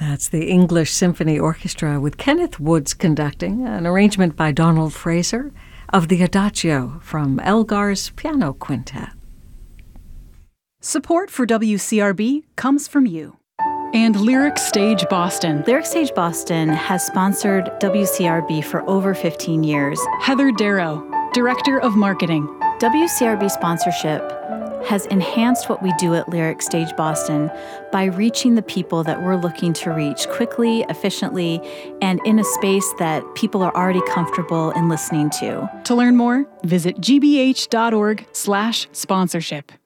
That's the English Symphony Orchestra with Kenneth Woods conducting, an arrangement by Donald Fraser of the Adagio from Elgar's Piano Quintet. Support for WCRB comes from you. And Lyric Stage Boston. Lyric Stage Boston has sponsored WCRB for over 15 years. Heather Darrow, Director of Marketing. WCRB sponsorship has enhanced what we do at Lyric Stage Boston by reaching the people that we're looking to reach quickly, efficiently, and in a space that people are already comfortable in listening to. To learn more, visit gbh.org/sponsorship.